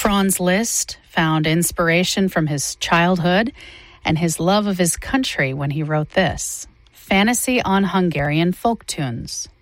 Franz Liszt found inspiration from his childhood and his love of his country when he wrote this, Fantasy on Hungarian Folk Tunes.